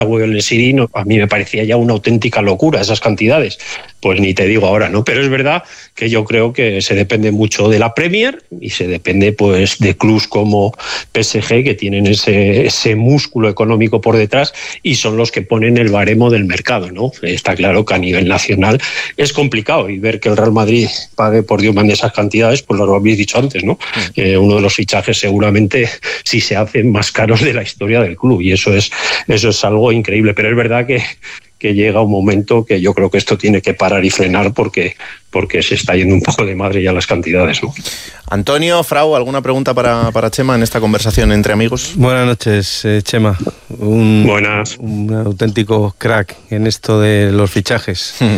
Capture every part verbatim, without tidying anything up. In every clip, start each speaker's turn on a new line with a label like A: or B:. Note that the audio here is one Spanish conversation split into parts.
A: o el Nesiri, no, a mí me parecía ya una auténtica locura esas cantidades. Pues ni te digo ahora, ¿no? Pero es verdad que yo creo que se depende mucho de la Premier y se depende pues de clubs como P S G, que tienen ese, ese músculo económico por detrás y son los que ponen el baremo del mercado, ¿no? Está claro que a nivel nacional es complicado, y ver que el Real Madrid pague por Dios de esas cantidades, pues lo habéis dicho antes, ¿no? Eh, uno de los fichajes seguramente sí se hacen más caros de la historia del club, y eso es, eso es algo increíble. Pero es verdad que que llega un momento que yo creo que esto tiene que parar y frenar porque, porque se está yendo un poco de madre ya las cantidades, ¿no?
B: Antonio, Frau, ¿alguna pregunta para, para Chema en esta conversación entre amigos?
C: Buenas noches, eh, Chema. Un,
A: Buenas.
C: Un auténtico crack en esto de los fichajes. Hmm.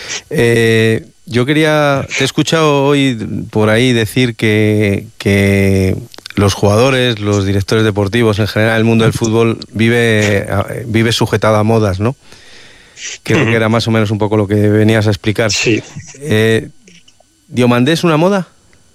C: Eh, yo quería... Te he escuchado hoy por ahí decir que... que los jugadores, los directores deportivos, en general el mundo del fútbol vive, vive sujetado a modas, ¿no? Creo que era más o menos un poco lo que venías a explicar.
A: Sí.
C: Eh, ¿Diomandé es una moda?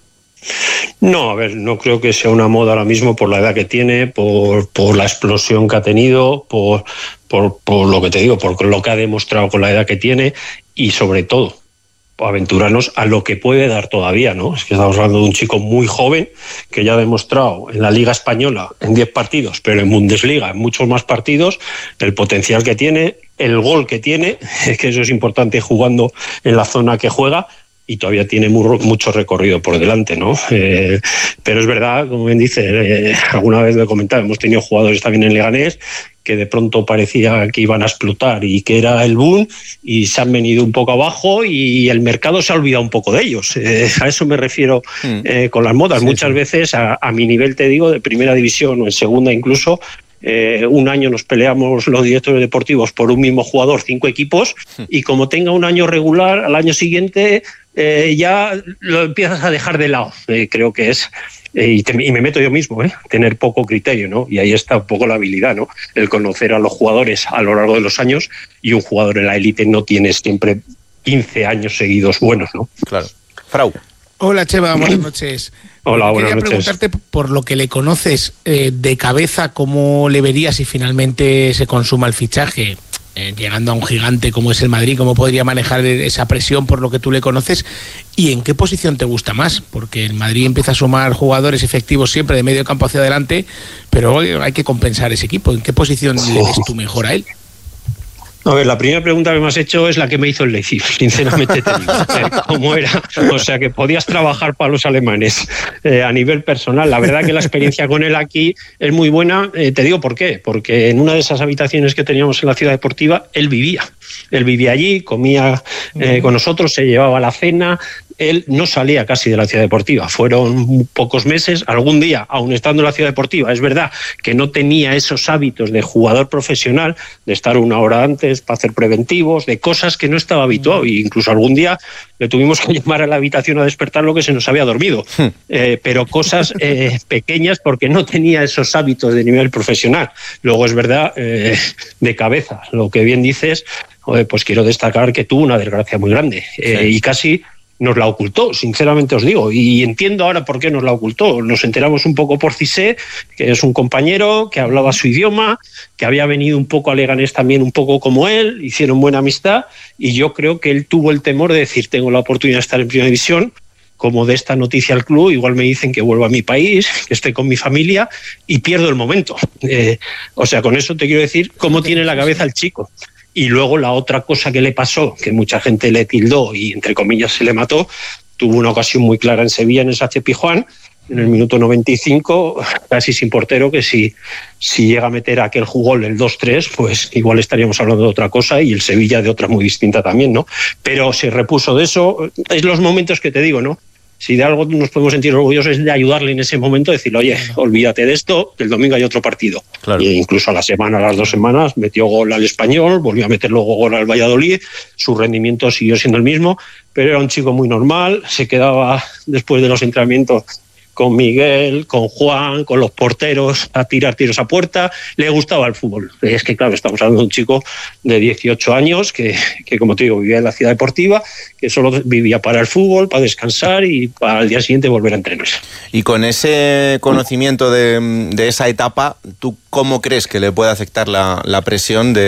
A: No, a ver, no creo que sea una moda ahora mismo por la edad que tiene, por, por la explosión que ha tenido, por, por, por lo que te digo, por lo que ha demostrado con la edad que tiene y sobre todo aventurarnos a lo que puede dar todavía, ¿no? Es que estamos hablando de un chico muy joven que ya ha demostrado en la Liga Española en diez partidos, pero en Bundesliga en muchos más partidos, el potencial que tiene, el gol que tiene, que eso es importante jugando en la zona que juega, y todavía tiene muy, mucho recorrido por delante, ¿no? Eh, pero es verdad, como bien dice, eh, alguna vez lo he comentado, hemos tenido jugadores también en Leganés que de pronto parecía que iban a explotar y que era el boom, y se han venido un poco abajo y el mercado se ha olvidado un poco de ellos. Eh, a eso me refiero eh, con las modas. Sí, Muchas sí. veces a, a mi nivel, te digo, de primera división o en segunda incluso, Eh, un año nos peleamos los directores deportivos por un mismo jugador, cinco equipos, y como tenga un año regular, al año siguiente eh, ya lo empiezas a dejar de lado. Eh, creo que es, eh, y, te, y me meto yo mismo, eh, tener poco criterio, ¿no? Y ahí está un poco la habilidad, ¿no? El conocer a los jugadores a lo largo de los años, y un jugador en la élite no tiene siempre quince años seguidos buenos, ¿no?
B: Claro. Frau.
D: Hola, Chema, buenas noches.
A: Hola, buenas
D: noches. Quería preguntarte, por lo que le conoces eh, de cabeza, ¿cómo le verías si finalmente se consuma el fichaje? Eh, llegando a un gigante como es el Madrid, ¿cómo podría manejar esa presión por lo que tú le conoces? ¿Y en qué posición te gusta más? Porque el Madrid empieza a sumar jugadores efectivos siempre de medio campo hacia adelante, pero hay que compensar ese equipo. ¿En qué posición le ves tú mejor a él?
A: A ver, la primera pregunta que me has hecho es la que me hizo el Leipzig, sinceramente te digo, eh, cómo era, o sea que podías trabajar para los alemanes eh, a nivel personal. La verdad que la experiencia con él aquí es muy buena, eh, te digo por qué, porque en una de esas habitaciones que teníamos en la ciudad deportiva, él vivía, él vivía allí, comía eh, con nosotros, se llevaba la cena. Él no salía casi de la ciudad deportiva, fueron pocos meses, algún día, aún estando en la ciudad deportiva, es verdad que no tenía esos hábitos de jugador profesional, de estar una hora antes para hacer preventivos, de cosas que no estaba habituado, e incluso algún día le tuvimos que llamar a la habitación a despertar lo que se nos había dormido, eh, pero cosas eh, pequeñas porque no tenía esos hábitos de nivel profesional. Luego es verdad, eh, de cabeza, lo que bien dices, eh, pues quiero destacar que tuvo una desgracia muy grande eh, sí. y casi nos la ocultó, sinceramente os digo, y entiendo ahora por qué nos la ocultó. Nos enteramos un poco por Cissé, que es un compañero que hablaba su idioma, que había venido un poco a Leganés también un poco como él, hicieron buena amistad, y yo creo que él tuvo el temor de decir, tengo la oportunidad de estar en Primera División, como de esta noticia al club, igual me dicen que vuelva a mi país, que esté con mi familia, y pierdo el momento. Eh, o sea, con eso te quiero decir cómo tiene la cabeza el chico. Y luego la otra cosa que le pasó, que mucha gente le tildó y entre comillas se le mató, tuvo una ocasión muy clara en Sevilla, en el Sánchez Pizjuán, en el minuto noventa y cinco, casi sin portero, que si, si llega a meter aquel jugol el dos tres, pues igual estaríamos hablando de otra cosa, y el Sevilla de otra muy distinta también, ¿no? Pero se repuso de eso. Es los momentos que te digo, ¿no? Si de algo nos podemos sentir orgullosos es de ayudarle en ese momento, decirle, oye, olvídate de esto, que el domingo hay otro partido. Claro. Y incluso a la semana, a las dos semanas, metió gol al Español, volvió a meter luego gol al Valladolid, su rendimiento siguió siendo el mismo, pero era un chico muy normal, se quedaba después de los entrenamientos con Miguel, con Juan, con los porteros, a tirar tiros a puerta. Le gustaba el fútbol. Es que, claro, estamos hablando de un chico de dieciocho años que, que, como te digo, vivía en la ciudad deportiva, que solo vivía para el fútbol, para descansar y para al día siguiente volver a entrenar.
B: Y con ese conocimiento de, de esa etapa, ¿tú cómo crees que le puede afectar la, la presión de